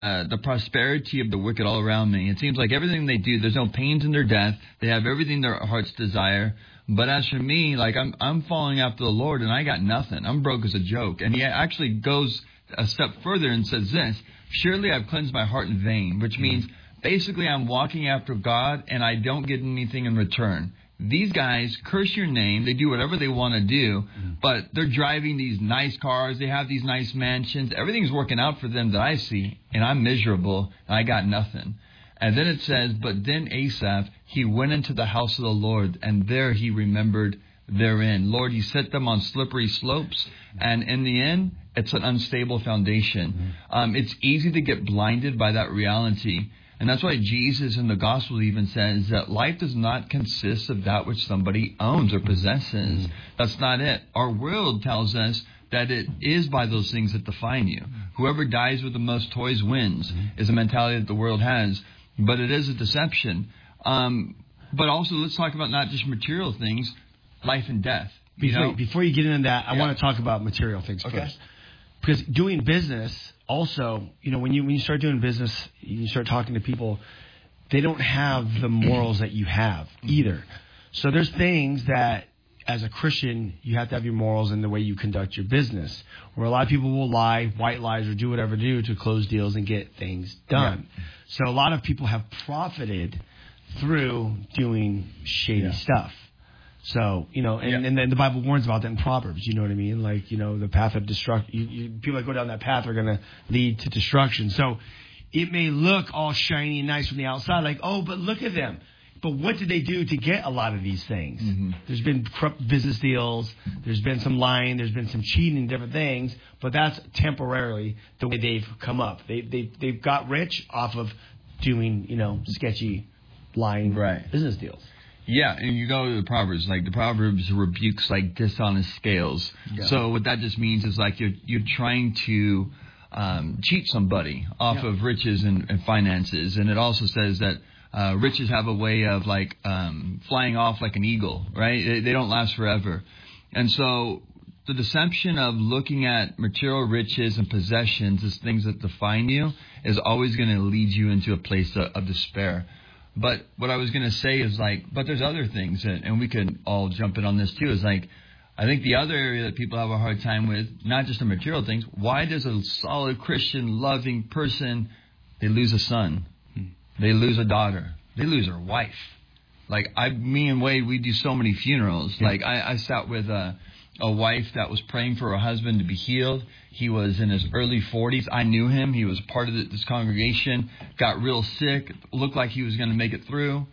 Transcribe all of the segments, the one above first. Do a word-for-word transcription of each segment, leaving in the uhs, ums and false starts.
uh, the prosperity of the wicked all around me. It seems like everything they do, there's no pains in their death. They have everything their hearts desire. But as for me, like I'm I'm following after the Lord, and I got nothing. I'm broke as a joke. And he actually goes a step further and says this: surely I've cleansed my heart in vain, which means basically I'm walking after God and I don't get anything in return. These guys curse your name. They do whatever they want to do, but they're driving these nice cars. They have these nice mansions. Everything's working out for them that I see, and I'm miserable, and I got nothing. And then it says, but then Asaph, he went into the house of the Lord, and there he remembered therein. Lord, he set them on slippery slopes, and in the end, it's an unstable foundation. Um, it's easy to get blinded by that reality. And that's why Jesus in the gospel even says that life does not consist of that which somebody owns or possesses. That's not it. Our world tells us that it is by those things that define you. Whoever dies with the most toys wins is a mentality that the world has. But it is a deception. Um, but also, let's talk about not just material things, life and death. You before, know? before you get into that, I yeah. want to talk about material things okay. first. Because doing business, also, you know, when you when you start doing business, you start talking to people, they don't have the morals that you have either. So there's things that, as a Christian, you have to have your morals in the way you conduct your business. Where a lot of people will lie, white lies, or do whatever they do to close deals and get things done. Yeah. So a lot of people have profited through doing shady yeah. stuff. So, you know, and, yeah. and then the Bible warns about that in Proverbs, you know what I mean? Like, you know, the path of destruction, you, you, people that go down that path are going to lead to destruction. So it may look all shiny and nice from the outside, like, oh, but look at them. But what did they do to get a lot of these things? Mm-hmm. There's been corrupt business deals. There's been some lying. There's been some cheating and different things. But that's temporarily the way they've come up. They, they, they've got rich off of doing, you know, sketchy, lying right. business deals. Yeah, and you go to the Proverbs, like the Proverbs rebukes like dishonest scales. Yeah. So what that just means is like you're you're trying to um, cheat somebody off yeah. of riches and, and finances. And it also says that uh, riches have a way of like um, flying off like an eagle, right? They, they don't last forever. And so the deception of looking at material riches and possessions as things that define you is always going to lead you into a place of, of despair. But what I was going to say is like, but there's other things, that, and we could all jump in on this too, is like, I think the other area that people have a hard time with, not just the material things, why does a solid Christian, loving person, they lose a son, they lose a daughter, they lose their wife. Like, I, me and Wade, we do so many funerals. Like, I, I sat with a, a wife that was praying for her husband to be healed. He was in his early forties. I knew him. He was part of this congregation. Got real sick. Looked like he was going to make it through.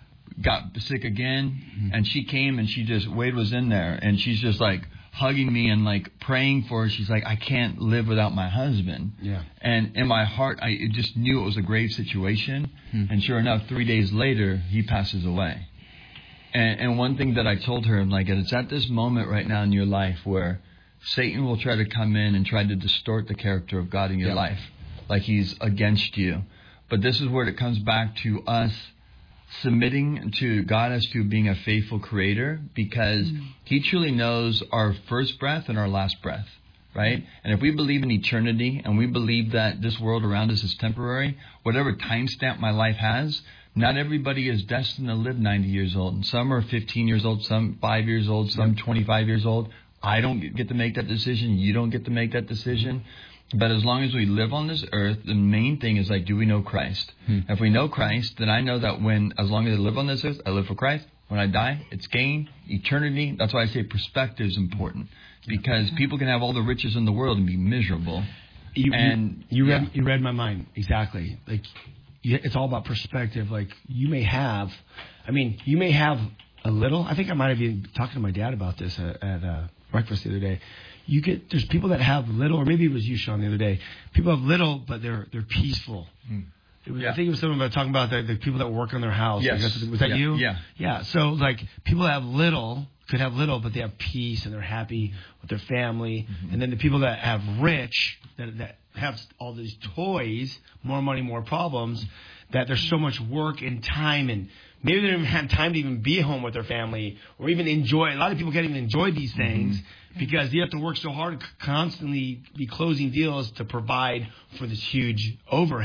Got sick again. Mm-hmm. And she came and she just, Wade was in there. And she's just like hugging me and like praying for her. She's like, I can't live without my husband. Yeah. And in my heart, I just knew it was a grave situation. Mm-hmm. And sure enough, three days later, he passes away. And, and one thing that I told her, I'm like, it's at this moment right now in your life where Satan will try to come in and try to distort the character of God in your yeah. life, like he's against you. But this is where it comes back to us submitting to God as to being a faithful creator, because mm. he truly knows our first breath and our last breath, right? And if we believe in eternity and we believe that this world around us is temporary, whatever time stamp my life has, not everybody is destined to live ninety years old. Some are fifteen years old, some five years old, some twenty-five years old. I don't get to make that decision. You don't get to make that decision. But as long as we live on this earth, the main thing is like, do we know Christ? Hmm. If we know Christ, then I know that when, as long as I live on this earth, I live for Christ. When I die, it's gain, eternity. That's why I say perspective is important. Because people can have all the riches in the world and be miserable. You, and you, you, yeah. read, you read my mind. Exactly. Like, it's all about perspective. Like, you may have, I mean, you may have a little. I think I might have been talking to my dad about this at, at uh, breakfast the other day. You get, there's people that have little, or maybe it was you, Sean, the other day. People have little, but they're they're peaceful. Mm. It was, yeah. I think it was something about talking about the, the people that work on their house. Yes. Like, was that yeah. you? Yeah. Yeah. So, like, people that have little could have little, but they have peace and they're happy with their family. Mm-hmm. And then the people that have rich, that, that have all these toys, more money, more problems, that there's so much work and time, and maybe they don't even have time to even be home with their family or even enjoy. A lot of people can't even enjoy these things mm-hmm. because you have to work so hard, constantly be closing deals to provide for this huge overhead.